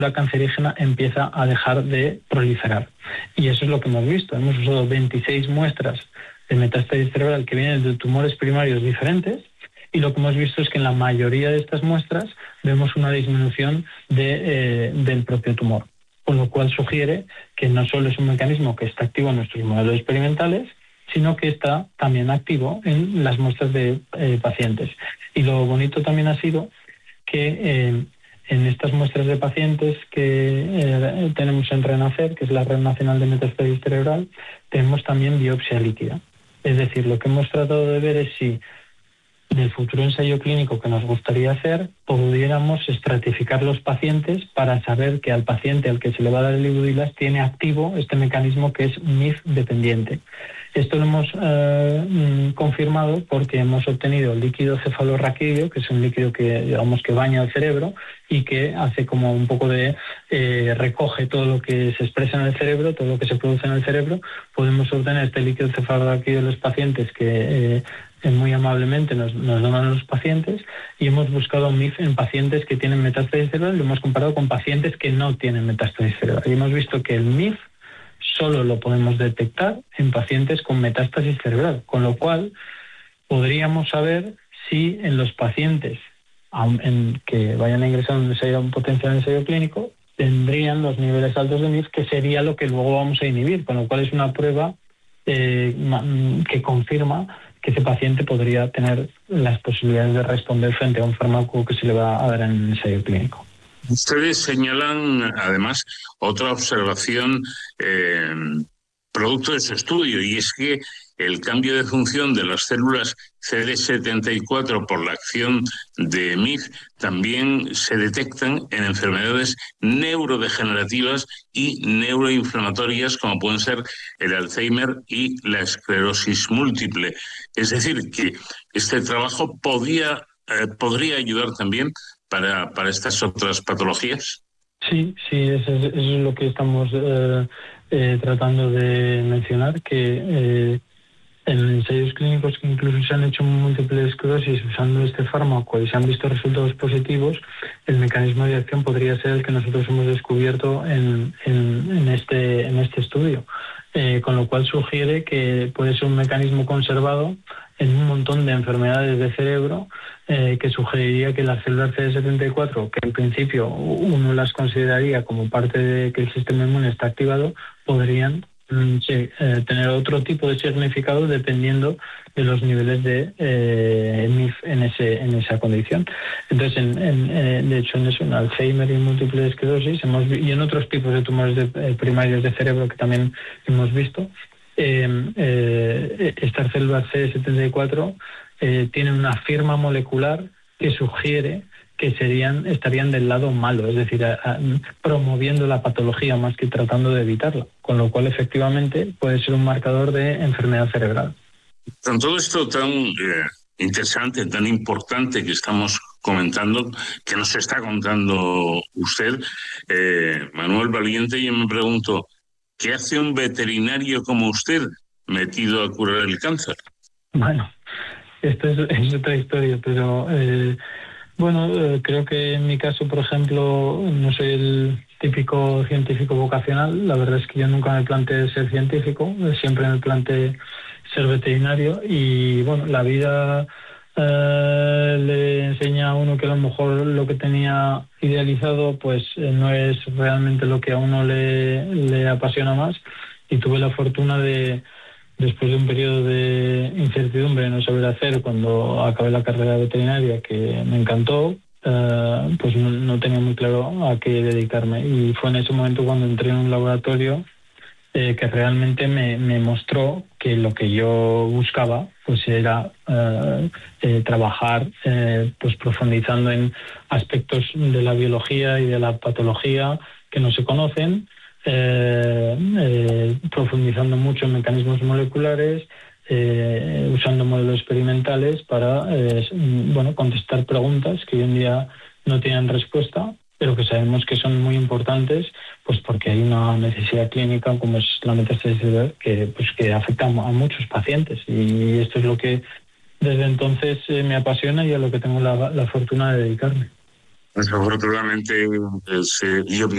la cancerígena empieza a dejar de proliferar. Y eso es lo que hemos visto. Hemos usado 26 muestras de metástasis cerebral que vienen de tumores primarios diferentes, y lo que hemos visto es que en la mayoría de estas muestras vemos una disminución del propio tumor, con lo cual sugiere que no solo es un mecanismo que está activo en nuestros modelos experimentales, sino que está también activo en las muestras de pacientes. Y lo bonito también ha sido que en estas muestras de pacientes que tenemos en RENACER, que es la Red Nacional de Metástasis Cerebral, tenemos también biopsia líquida. Es decir, lo que hemos tratado de ver es si en el futuro ensayo clínico que nos gustaría hacer, pudiéramos estratificar los pacientes para saber que al paciente al que se le va a dar el Ibudilas tiene activo este mecanismo que es MIF dependiente. Esto lo hemos confirmado porque hemos obtenido líquido cefalorraquídeo, que es un líquido que, digamos, que baña el cerebro y que hace como un poco de recoge todo lo que se expresa en el cerebro, todo lo que se produce en el cerebro. Podemos obtener este líquido cefalorraquídeo de los pacientes que muy amablemente nos donan los pacientes, y hemos buscado MIF en pacientes que tienen metástasis cerebral y lo hemos comparado con pacientes que no tienen metástasis cerebral. Y hemos visto que el MIF solo lo podemos detectar en pacientes con metástasis cerebral, con lo cual podríamos saber si en los pacientes que vayan a ingresar a un potencial ensayo clínico tendrían los niveles altos de MIF, que sería lo que luego vamos a inhibir, con lo cual es una prueba que confirma que ese paciente podría tener las posibilidades de responder frente a un fármaco que se le va a dar en el ensayo clínico. Ustedes señalan, además, otra observación producto de su estudio, y es que el cambio de función de las células CD74 por la acción de MIF también se detectan en enfermedades neurodegenerativas y neuroinflamatorias, como pueden ser el Alzheimer y la esclerosis múltiple. Es decir, que este trabajo podría ayudar también para estas otras patologías. Sí, eso es lo que estamos tratando de mencionar, que en ensayos clínicos que incluso se han hecho múltiple esclerosis usando este fármaco y se han visto resultados positivos, el mecanismo de acción podría ser el que nosotros hemos descubierto en este estudio, con lo cual sugiere que puede ser un mecanismo conservado en un montón de enfermedades de cerebro, que sugeriría que las células CD74, que en principio uno las consideraría como parte de que el sistema inmune está activado, podrían tener otro tipo de significado dependiendo de los niveles de MIF en esa condición. Entonces, de hecho, en Alzheimer y múltiple esclerosis y en otros tipos de tumores primarios de cerebro que también hemos visto, estas células CD74 tienen una firma molecular que sugiere que estarían del lado malo, es decir, promoviendo la patología más que tratando de evitarla, con lo cual efectivamente puede ser un marcador de enfermedad cerebral. Con todo esto tan interesante, tan importante que estamos comentando, que nos está contando usted, Manuel Valiente, yo me pregunto, ¿qué hace un veterinario como usted metido a curar el cáncer? Bueno, esto es otra historia, pero creo que en mi caso, por ejemplo, no soy el típico científico vocacional. La verdad es que yo nunca me planteé ser científico, siempre me planteé ser veterinario, y bueno, la vida le enseña a uno que a lo mejor lo que tenía idealizado pues no es realmente lo que a uno le apasiona más, y tuve la fortuna de, después de un periodo de incertidumbre, no saber hacer, cuando acabé la carrera veterinaria, que me encantó, pues no tenía muy claro a qué dedicarme, y fue en ese momento cuando entré en un laboratorio que realmente me mostró que lo que yo buscaba pues era trabajar pues profundizando en aspectos de la biología y de la patología que no se conocen, profundizando mucho en mecanismos moleculares, usando modelos experimentales para contestar preguntas que hoy en día no tienen respuesta, pero que sabemos que son muy importantes, pues porque hay una necesidad clínica como es la metástasis cerebral que afecta a muchos pacientes, y esto es lo que desde entonces me apasiona y a lo que tengo la fortuna de dedicarme. Desafortunadamente, yo